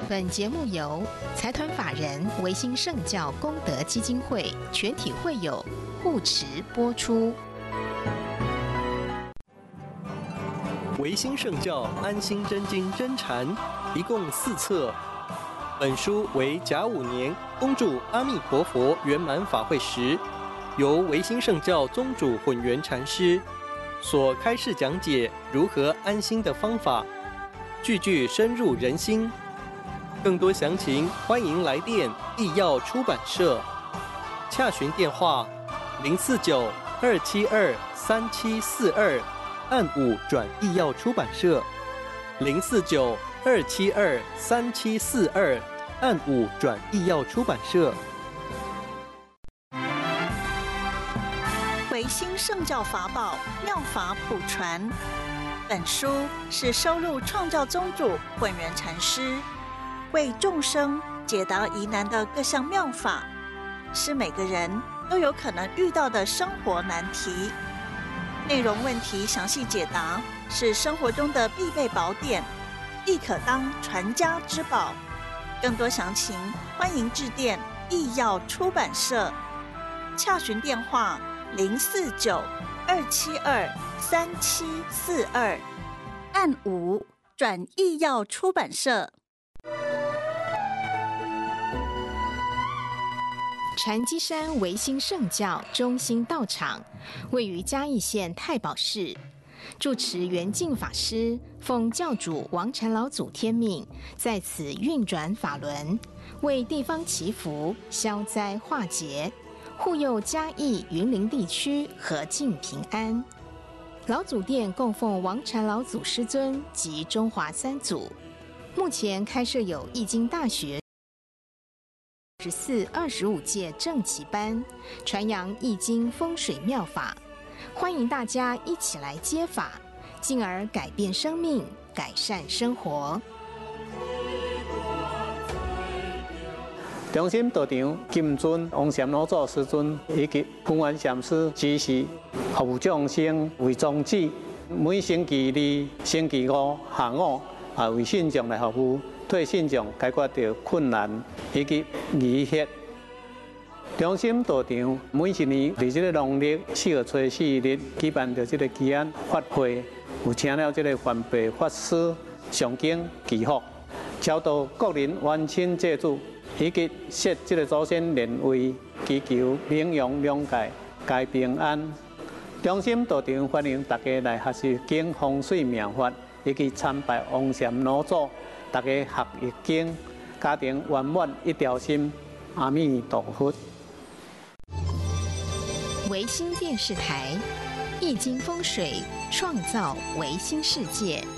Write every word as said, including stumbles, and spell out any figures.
本节目由财团法人维新圣教功德基金会全体会友护持播出。 维新圣教安心真经真禅一共四册，本书为甲午年恭祝阿弥陀佛圆满法会时，由维新圣教宗主混元禅师所开示讲解如何安心的方法，句句深入人心。更多详情，欢迎来电义耀出版社，洽询电话零四九二七二三七四二，按五转义耀出版社零四九二七二三七四二，按五转义耀出版社。 维新圣教法宝妙法普传，本书是收录创教宗主混元禅师为众生解答疑难的各项妙法，是每个人都有可能遇到的生活难题。内容问题详细解答，是生活中的必备宝典，亦可当传家之宝。更多详情，欢迎致电义耀出版社，洽询电话零四九二七二三七四二，按五转义耀出版社。 禅机山维新圣教中心道场位于嘉义县太保市，住持圆净法师奉教主王禅老祖天命，在此运转法轮，为地方祈福、消灾化劫，护佑嘉义、云林地区和敬平安。老祖殿供奉王禅老祖师尊及中华三祖，目前开设有易经大学十四、二十五届正旗班，传扬易经风水妙法，欢迎大家一起来接法，进而改变生命，改善生活。 中心道场金尊王禅老祖师尊以及混元禅师指示，服务众生为宗旨。每星期二、星期五下午啊，为信众来服务，替信众解决掉困难以及疑惑。中心道场每一年伫这个农历四月初四日举办着这个祈安法会，有请了这个环备法师上经祈福，超度国人冤亲债主，以及设这个祖先莲位，祈求名扬两界，皆平安。中心道场欢迎大家来学习经风水妙法，以及参拜王禅老祖，大家学易经，家庭圆满一条心。阿弥陀佛。 维新电视台，易经风水，创造维新世界。